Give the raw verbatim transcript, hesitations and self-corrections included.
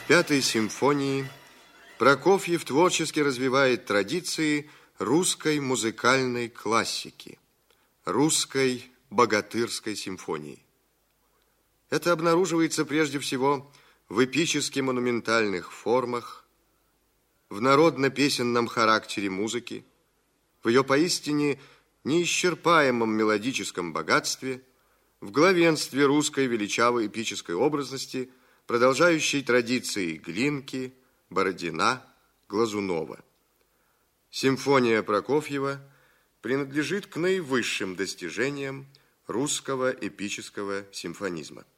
Пятой симфонии Прокофьев творчески развивает традиции русской музыкальной классики, русской богатырской симфонии. Это обнаруживается прежде всего в эпически-монументальных формах, в народно-песенном характере музыки, в ее поистине неисчерпаемом мелодическом богатстве, в главенстве русской величавой эпической образности, продолжающей традиции Глинки, Бородина, Глазунова. Симфония Прокофьева принадлежит к наивысшим достижениям русского эпического симфонизма.